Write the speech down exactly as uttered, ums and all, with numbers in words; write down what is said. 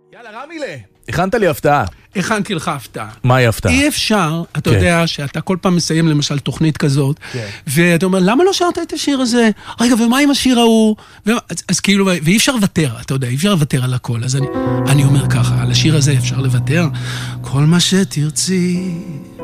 יאללה, רמילה, הכנת לי הפתעה. הכנתי לך הפתעה. מהי הפתעה? אי אפשר, אתה יודע שאתה כל פעם מסיים למשל תוכנית כזאת, ואתה אומר, למה לא שרת את השיר הזה? רגע, ומה עם השיר ההוא? אז כאילו, ואי אפשר לוותר, אתה יודע, אי אפשר לוותר על הכל. אז אני אומר ככה, על השיר הזה אפשר לוותר. כל מה שתרצי